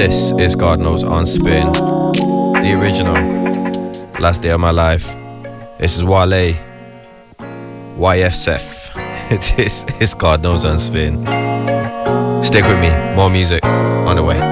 This is God Knows on Spin, the original, Last Day of My Life. This is Wale, YF This is God Knows on Spin. Stick with me, more music on the way.